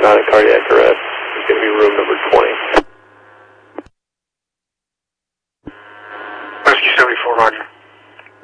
not in cardiac arrest. It's going to be room number 20. Rescue 74, roger.